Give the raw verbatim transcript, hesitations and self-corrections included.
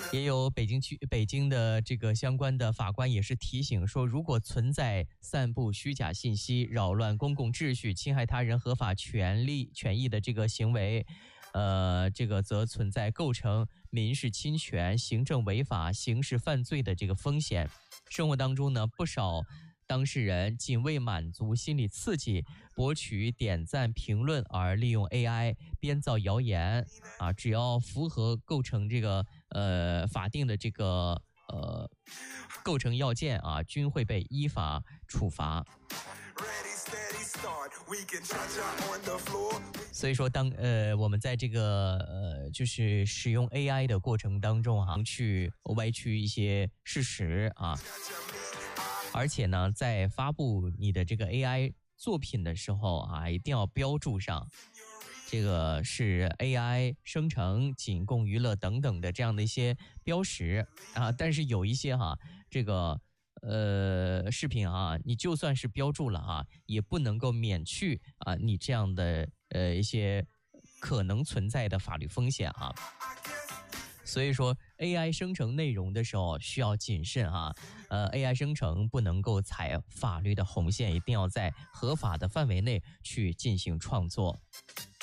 也有北京区北京的这个相关的法官也是提醒说，如果存在散布虚假信息、扰乱公共秩序、侵害他人合法权利权益的这个行为，呃，这个则存在构成民事侵权、行政违法、刑事犯罪的这个风险。生活当中呢，不少当事人仅为满足心理刺激、博取点赞评论而利用 A I 编造谣言啊，只要符合构成这个呃法定的这个呃构成要件啊，均会被依法处罚。所以说当呃我们在这个呃就是使用 A I 的过程当中啊，去歪曲一些事实啊。而且呢，在发布你的这个 A I 作品的时候啊，一定要标注上这个是 A I 生成、仅供娱乐等等的这样的一些标识啊。但是有一些哈，这个呃视频啊，你就算是标注了啊，也不能够免去啊你这样的呃一些可能存在的法律风险啊。所以说 A I 生成内容的时候需要谨慎啊，呃 A I 生成不能够踩法律的红线，一定要在合法的范围内去进行创作。